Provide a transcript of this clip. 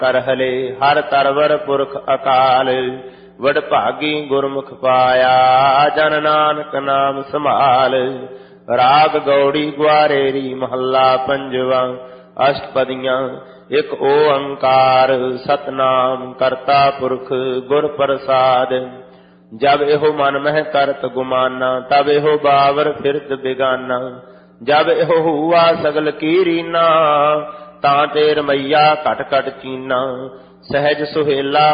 ਕਰ ਹਲੇ ਹਰ ਤਰਵਰ ਪੁਰਖ ਅਕਾਲ। ਵਡਭਾਗੀ ਗੁਰਮੁਖ ਪਾਇਆ ਜਨ ਨਾਨਕ ਨਾਮ ਸੰਭਾਲ। ਰਾਗ ਗੌੜੀ ਗੁਆਰੇਰੀ ਮਹੱਲਾ ਪੰਜਵਾ। ਅਸ਼ਟਪਦੀਆਂ ਇਕ ਓੰਕਾਰ ਸਤਨਾਮ ਕਰਤਾ ਪੁਰਖ ਗੁਰ ਪ੍ਰਸਾਦ। ਜਬ ਇਹੋ ਮਨ ਮਹਿ ਕਰਤ ਗੁਮਾਨਾ ਤਬ ਇਹੋ ਬਾਵਰ ਫਿਰਤ ਬਿਗਾਨਾ। ਜਬ ਇਹੋ ਹੂਆ ਸਗਲ ਕੀ ਰੀਨਾ ਤਾਂ ਤੇ ਰਮਈਆ ਘਟ ਘਟ ਚੀਨਾ। ਸਹਿਜ ਸੁਹੇਲਾ